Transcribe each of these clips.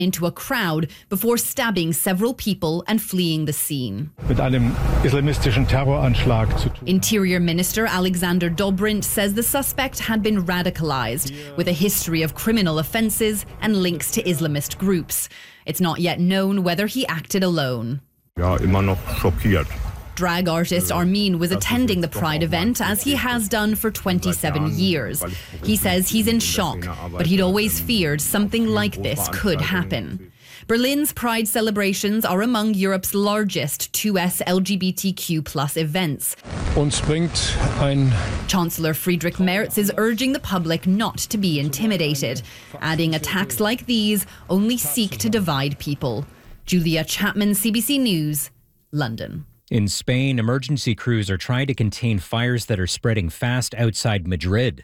into a crowd before stabbing several people and fleeing the scene. Mit einem islamistischen Terroranschlag zu tun. Interior Minister Alexander Dobrindt says the suspect had been radicalized with a history of criminal offences and links to Islamist groups. It's not yet known whether he acted alone. Ja, immer noch schockiert. Drag artist Armin was attending the Pride event as he has done for 27 years. He says he's in shock, but he'd always feared something like this could happen. Berlin's Pride celebrations are among Europe's largest 2S LGBTQ+ events. Uns bringt ein Chancellor Friedrich Merz is urging the public not to be intimidated, adding attacks like these only seek to divide people. Julia Chapman, CBC News, London. In Spain, emergency crews are trying to contain fires that are spreading fast outside Madrid.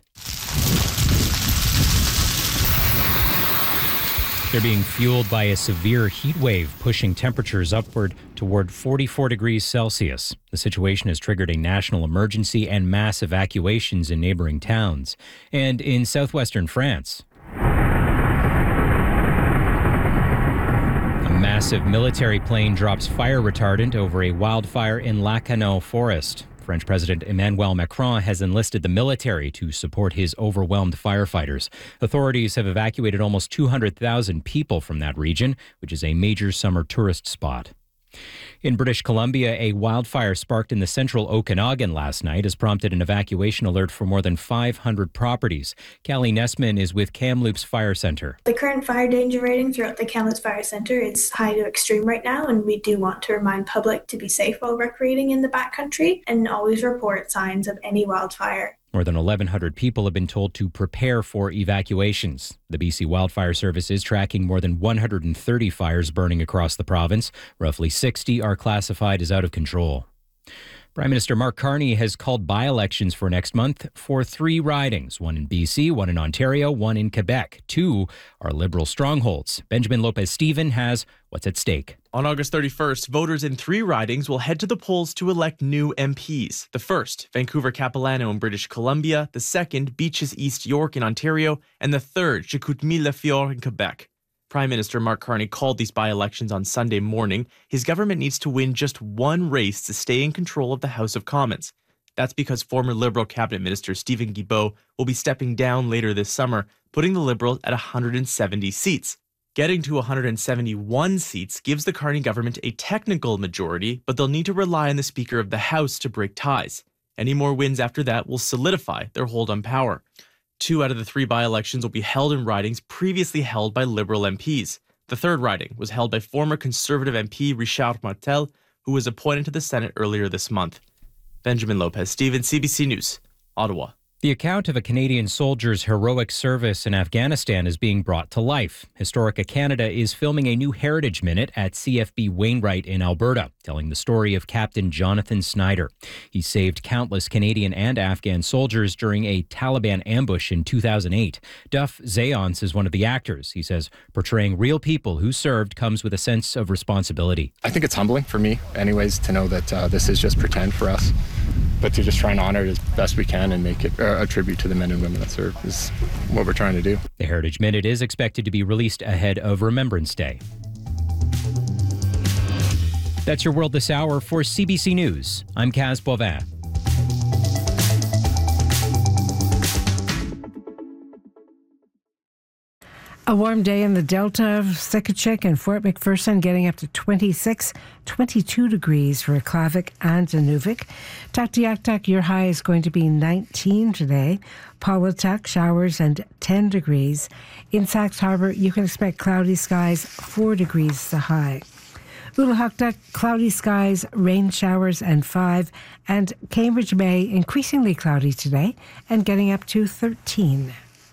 They're being fueled by a severe heat wave, pushing temperatures upward toward 44 degrees Celsius. The situation has triggered a national emergency and mass evacuations in neighboring towns. And in southwestern France, a massive military plane drops fire retardant over a wildfire in Lacanau forest. French President Emmanuel Macron has enlisted the military to support his overwhelmed firefighters. Authorities have evacuated almost 200,000 people from that region, which is a major summer tourist spot. In British Columbia, a wildfire sparked in the central Okanagan last night has prompted an evacuation alert for more than 500 properties. Callie Nessman is with Kamloops Fire Center. The current fire danger rating throughout the Kamloops Fire Center is high to extreme right now, and we do want to remind public to be safe while recreating in the backcountry and always report signs of any wildfire. More than 1,100 people have been told to prepare for evacuations. The BC Wildfire Service is tracking more than 130 fires burning across the province. Roughly 60 are classified as out of control. Prime Minister Mark Carney has called by-elections for next month for 3 ridings, one in BC, one in Ontario, one in Quebec. 2 are Liberal strongholds. Benjamin Lopez-Steven has what's at stake. On August 31st, voters in 3 ridings will head to the polls to elect new MPs. The first, Vancouver-Capilano in British Columbia. The second, Beaches East York in Ontario. And the third, Chicoutimi-Lafitte in Quebec. Prime Minister Mark Carney called these by-elections on Sunday morning. His government needs to win just one race to stay in control of the House of Commons. That's because former Liberal Cabinet Minister Stephen Guilbeault will be stepping down later this summer, putting the Liberals at 170 seats. Getting to 171 seats gives the Carney government a technical majority, but they'll need to rely on the Speaker of the House to break ties. Any more wins after that will solidify their hold on power. 2 out of the 3 by-elections will be held in ridings previously held by Liberal MPs. The third riding was held by former Conservative MP Richard Martel, who was appointed to the Senate earlier this month. Benjamin Lopez-Steven, CBC News, Ottawa. The account of a Canadian soldier's heroic service in Afghanistan is being brought to life. Historica Canada is filming a new Heritage Minute at CFB Wainwright in Alberta, telling the story of Captain Jonathan Snyder. He saved countless Canadian and Afghan soldiers during a Taliban ambush in 2008. Duff Zayance is one of the actors. He says portraying real people who served comes with a sense of responsibility. I think it's humbling for me, anyways, to know that this is just pretend for us. But to just try and honor it as best we can and make it a tribute to the men and women that serve is what we're trying to do. The Heritage Minute is expected to be released ahead of Remembrance Day. That's your World This Hour for CBC News. I'm Kaz Bovin. A warm day in the Delta of Sekachik and Fort McPherson, getting up to 26, 22 degrees for Aklavik and Inuvik. Tuktoyaktuk, your high is going to be 19 today. Paulatuk, showers and 10 degrees. In Sax Harbor, you can expect cloudy skies, 4 degrees the high. Ulahuktuk, cloudy skies, rain showers and 5. And Cambridge Bay, increasingly cloudy today and getting up to 13.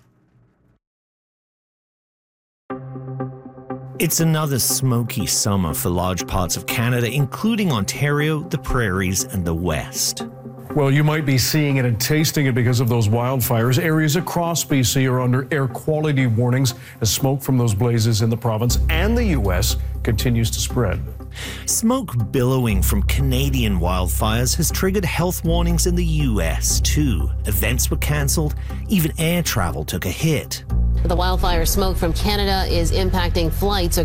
It's another smoky summer for large parts of Canada, including Ontario, the Prairies, and the West. Well, you might be seeing it and tasting it because of those wildfires. Areas across BC are under air quality warnings as smoke from those blazes in the province and the U.S. continues to spread. Smoke billowing from Canadian wildfires has triggered health warnings in the U.S. too. Events were cancelled, even air travel took a hit. The wildfire smoke from Canada is impacting flights